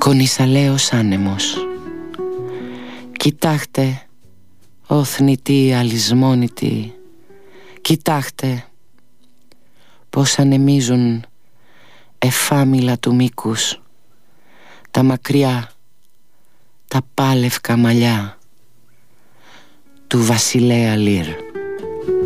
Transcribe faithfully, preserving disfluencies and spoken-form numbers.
Κονισαλέος άνεμος. Κοιτάχτε, ω θνητοί αλυσμόνητοι, κοιτάχτε πως ανεμίζουν εφάμιλα του μήκους τα μακριά, τα πάλευκα μαλλιά του βασιλέα Λύρ.